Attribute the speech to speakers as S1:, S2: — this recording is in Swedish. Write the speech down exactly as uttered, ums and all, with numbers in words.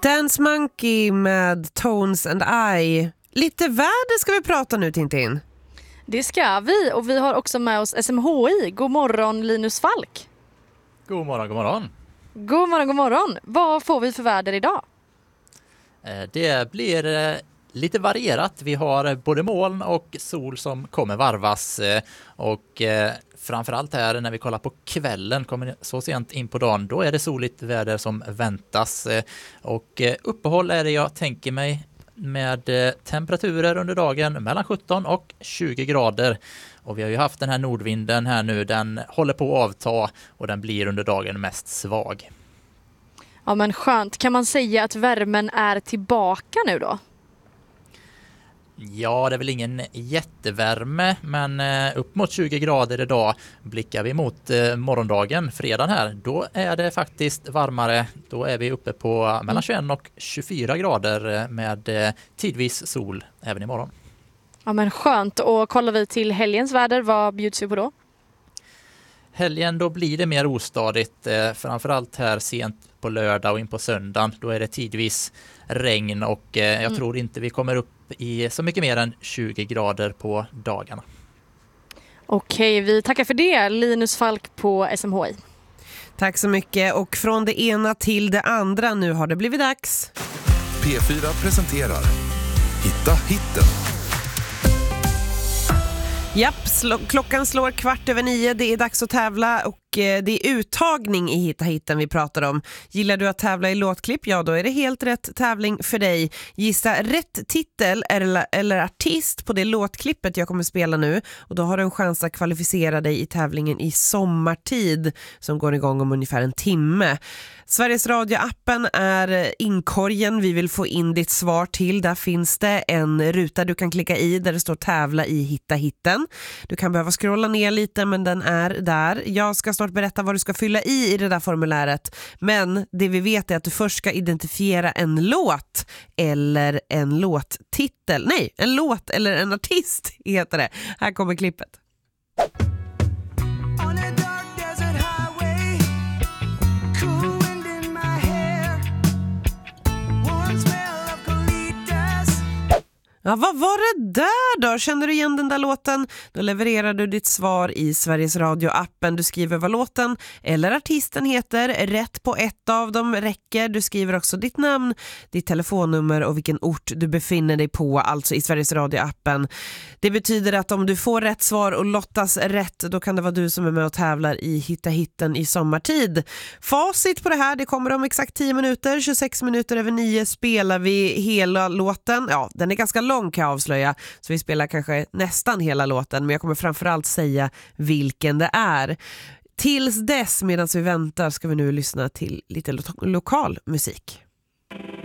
S1: Dance Monkey med Tones and I. Lite väder ska vi prata nu, Tintin.
S2: Det ska vi, och vi har också med oss S M H I. God morgon, Linus Falk.
S3: God morgon, god morgon.
S2: God morgon, god morgon. Vad får vi för väder idag?
S3: Det blir lite varierat. Vi har både moln och sol som kommer varvas, och framförallt här när vi kollar på kvällen, kommer så sent in på dagen, då är det soligt väder som väntas, och uppehåll är det jag tänker mig, med temperaturer under dagen mellan sjutton och tjugo grader. Och vi har ju haft den här nordvinden här nu, den håller på att avta och den blir under dagen mest svag.
S2: Ja, men skönt. Kan man säga att värmen är tillbaka nu då?
S3: Ja, det är väl ingen jättevärme, men upp mot tjugo grader idag. Blickar vi mot morgondagen, fredagen här, då är det faktiskt varmare. Då är vi uppe på mellan tjugoett och tjugofyra grader med tidvis sol även imorgon.
S2: Ja, men skönt. Och kollar vi till helgens väder, vad bjuds vi på då?
S3: Helgen, då blir det mer ostadigt, framförallt här sent på lördag och in på söndagen. Då är det tidvis regn, och jag mm. tror inte vi kommer upp i så mycket mer än tjugo grader på dagarna.
S2: Okej, vi tackar för det. Linus Falk på S M H I.
S1: Tack så mycket, och från det ena till det andra, nu har det blivit dags.
S4: P fyra presenterar Hitta hitten.
S1: Japp, sl- klockan slår kvart över nio, det är dags att tävla, och eh, det är uttagning i Hitta hitten vi pratar om. Gillar du att tävla i låtklipp? Ja, då är det helt rätt tävling för dig. Gissa rätt titel eller, eller artist på det låtklippet jag kommer spela nu, och då har du en chans att kvalificera dig i tävlingen i sommartid som går igång om ungefär en timme. Sveriges Radio-appen är inkorgen vi vill få in ditt svar till. Där finns det en ruta du kan klicka i där det står tävla i Hitta hitten. Du kan behöva scrolla ner lite, men den är där. Jag ska snart berätta vad du ska fylla i i det där formuläret. Men det vi vet är att du först ska identifiera en låt eller en låttitel. Nej, en låt eller en artist heter det. Här kommer klippet. Ja, vad var det där då? Känner du igen den där låten? Då levererar du ditt svar i Sveriges Radio-appen. Du skriver vad låten eller artisten heter. Rätt på ett av dem räcker. Du skriver också ditt namn, ditt telefonnummer och vilken ort du befinner dig på, alltså i Sveriges Radio-appen. Det betyder att om du får rätt svar och lottas rätt, då kan det vara du som är med och tävlar i Hitta hitten i sommartid. Facit på det här, det kommer om exakt tio minuter. tjugosex minuter över nio spelar vi hela låten. Ja, den är ganska lång kan jag avslöja, så vi spelar kanske nästan hela låten, men jag kommer framförallt säga vilken det är. Tills dess, medan vi väntar, ska vi nu lyssna till lite lo- lokal musik.